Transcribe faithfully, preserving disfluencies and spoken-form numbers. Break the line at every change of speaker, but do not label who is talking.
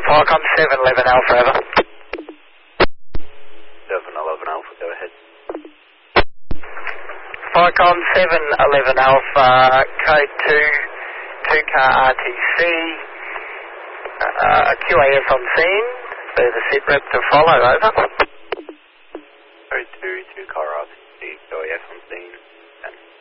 Falcon seven eleven Alpha, over.
seven eleven Alpha, go ahead.
Falcon seven eleven Alpha, code two, two car R T C, uh, Q A S on scene, further sit rep to follow, over.